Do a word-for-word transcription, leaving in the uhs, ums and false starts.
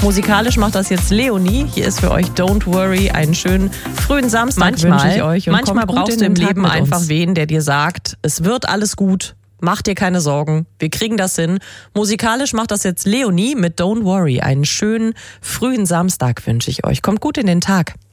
Musikalisch macht das jetzt Leonie. Hier ist für euch Don't Worry. Einen schönen frühen Samstag Manchmal, wünsche ich euch. Und manchmal brauchst du im Leben einfach wen, der dir sagt, es wird alles gut. Mach dir keine Sorgen, wir kriegen das hin. Musikalisch macht das jetzt Leonie mit Don't Worry. Einen schönen frühen Samstag wünsche ich euch. Kommt gut in den Tag.